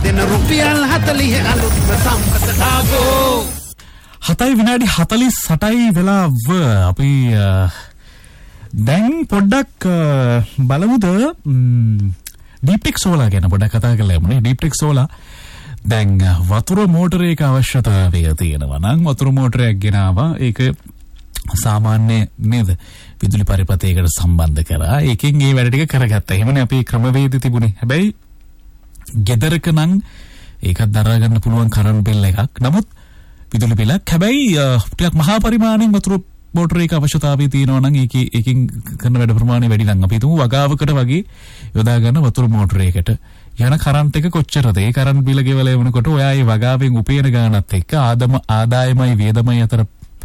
දෙන රුපියල් 40 අලුත්ම සම්පත ආගෝ 7:48 වෙලාව අපි දැන් පොඩ්ඩක් බලමුද ඩීප්ටෙක් සෝලා ගැන පොඩ්ඩක් කතා කරලා යමු. ඩීප්ටෙක් සෝලා දැන් වතුර මෝටරයක අවශ්‍යතාවය තියෙනවා නම් වතුර මෝටරයක් ගෙනාවා. ඒක සාමාන්‍ය නේද? විදුලි පරිපථයකට සම්බන්ධ කරා. ඒකෙන් ඒ වැඩ ටික කරගත්තා. එහෙමනේ අපේ ක්‍රමවේද තිබුණේ. හැබැයි ගෙදරක නම් ඒකත් දරා ගන්න පුළුවන් කරන්ට් බිල් එකක්. නමුත් විදුලි බිලක් හැබැයි ටිකක් මහා පරිමාණයෙන් වතුර මෝටරයක අවශ්‍යතාවය තියෙනවා නම් ඒකෙන් කරන වැඩ ප්‍රමාණය වැඩි නම් අපි හිතමු වගාවකට වගේ යොදා ගන්න වතුර මෝටරයකට යන කරන්ට් එක කොච්චරද? ඒ කරන්ට් බිල ගෙවල එවනකොට ඔයා ඒ වගාවෙන් උපයන ගානත් එක්ක ආදායමයි වියදමයි අතර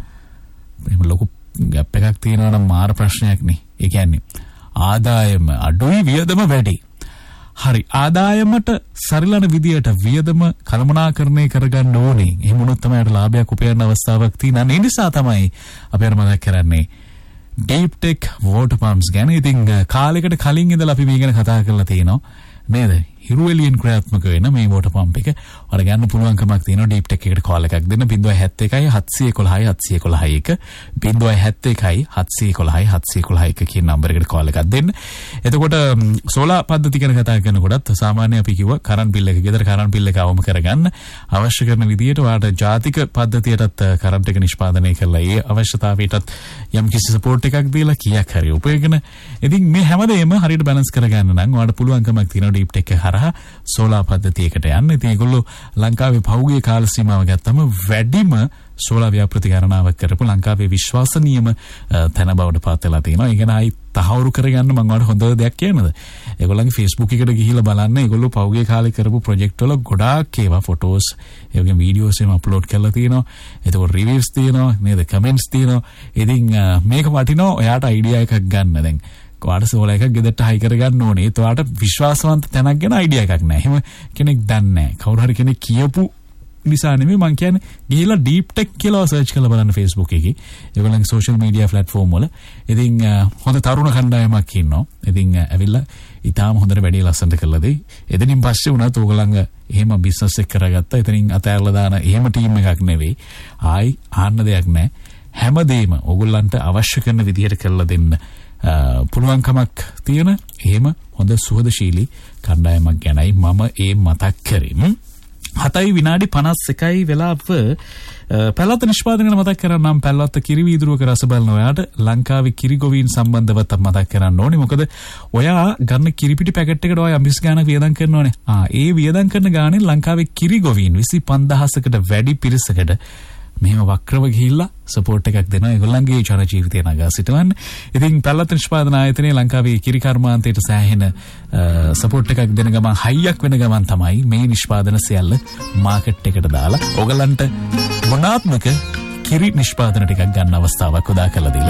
එහෙම ලොකු ගැප් එකක් තියෙනවා නම් මාර ප්‍රශ්නයක් නේ. ඒ කියන්නේ ආදායම අඩුයි වියදම වැඩි. හරි ආදායමට සරිලන විදියට වියදම කළමනාකරණය කරගන්න ඕනේ. එහෙම වුණොත් තමයි ලාභයක් උපයන අවස්ථාවක් තියෙනවා. ඒ නිසා තමයි අපි අර මතක් කරන්නේ ඩීප්ටෙක් වෝටර් පම්ප්ස් ගැන. ඉතින් කාලයකට කලින් ඉඳලා අපි මේ ගැන කතා කරලා තියෙනවා නේද? හිරුවෙලියෙන් ක්‍රියාත්මක වෙන මේ වෝටර් පම්ප් එක ඔයාලා ගන්න පුළුවන්කමක් තියෙනවා. ඩීප්ටෙක් එකට කෝල් එකක් දෙන්න 071 711 711 071 711 711 කියන නම්බර් එකට කෝල් එකක් දෙන්න. එතකොට සෝලා පද්ධතිය ගැන කතා කරනකොටත් සාමාන්‍ය අපි කිව්වා කරන්ට් බිල් එක ගෙදර කරන්ට් බිල් එක අවම කරගන්න අවශ්‍ය කරන විදියට ඔයාලට ජාතික පද්ධතියටත් කරන්ට් එක නිෂ්පාදනය කරලා ඒ අවශ්‍යතාවයටත් යම් කිසි සපෝට් එකක් දීලා කීයක් හරි උපයගෙන ඉතින් මේ හැමදේම හරියට බැලන්ස් කරගන්න නම් ඔයාලට පුළුවන්කමක් තියෙනවා ඩීප්ටෙක් එක හරහා සෝලා පද්ධතියකට යන්න. ඉතින් ඒගොල්ලෝ ලංකාවේ පහුගිය කාල සීමාව ගත්තම වැඩිම සෝලා ව්‍යාපෘති ගණනාවක් කරපු ලංකාවේ විශ්වාසනීයම තැන බවට පත් වෙලා තියෙනවා. ඒ ගැන ආයි තහවුරු කරගන්න මම ඔයාලට හොඳ දෙයක් කියන්නද? ඒගොල්ලන්ගේ Facebook එකට ගිහිල්ලා බලන්න. ඒගොල්ලෝ පහුගිය කාලේ කරපු ප්‍රොජෙක්ට් වල ගොඩාක් ඒවා ෆොටෝස්, ඒ වගේම වීඩියෝස් එහෙම අප්ලෝඩ් කරලා තියෙනවා. එතකොට රිවිව්ස් තියෙනවා, නේද? කමෙන්ට්ස් තියෙනවා. ඉතින් මේක වටිනවා ඔයාට අයිඩියා එකක් ගන්න. දැන් ඔයාට සෝලා එකක් ගෙදරට හයි කරගන්න ඕනේ. ඒත් ඔයාට විශ්වාසවන්ත තැනක් ගැන අයිඩියා එකක් නැහැ. එහෙම කෙනෙක් දන්නේ නැහැ. කවුරු හරි කෙනෙක් කියපු නිසා නෙමෙයි මං කියන්නේ ගිහිල්ලා ඩීප්ටෙක් කියලා සර්ච් කරලා බලන්න Facebook එකේ. ඒගොල්ලන්ගේ සෝෂල් මීඩියා ප්ලැට්ෆෝම් වල. ඉතින් හොඳ තරුණ කණ්ඩායමක් ඉන්නවා. ඉතින් ඇවිල්ලා ඊටාම හොඳට වැඩි ලස්සනට කරලා දෙයි. එතනින් පස්සේ උනත් ඕගොල්ලන්ග එහෙම බිස්නස් එක කරගත්තා. එතනින් අතෑරලා දාන එහෙම ටීම් එකක් නෙවෙයි. ආයි ආන්න දෙයක් නැහැ. හැමදේම ඕගොල්ලන්ට අවශ්‍ය කරන විදිහට කරලා දෙන්න පුළුවන්කමක් තියෙන එහෙම හොඳ සුහදශීලී කණ්ඩායමක් ගැනයි මම ඒ මතක් කරේ. 7:51 වෙලාව පැලවත නිෂ්පාදනය ගැන මතක් කරන්නම්. පැලවත කිරි වීදුරුවක රස බලන ඔයාට ලංකාවේ කිරි ගොවීන් සම්බන්ධවත් මතක් කරන්න ඕනේ. මොකද ඔයා ගන්න කිරි පිටි පැකට් එකට ඔයා යම්කිසි ගාණක් වියදම් කරනවානේ. ඒ වියදම් කරන ගාණෙන් ලංකාවේ කිරි ගොවීන් 25000කට වැඩි පිරිසකට මෙහෙම වක්‍රව ගිහිල්ලා සපෝට් එකක් දෙනවා. ඒගොල්ලන්ගේ ජන ජීවිතය නගා සිටවන්න. ඉතින් පැලවත නිෂ්පාදන ආයතනයේ ලංකාවේ කිරි කර්මාන්තයට සෑහෙන සපෝට් එකක් දෙන ගමන් හයියක් වෙන ගමන් තමයි මේ නිෂ්පාදන සියල්ල මාකට් එකට දාලා ඕගලන්ට ගුණාත්මක කිරි නිෂ්පාදන ටිකක් ගන්න අවස්ථාවක් උදා කරලා දෙලා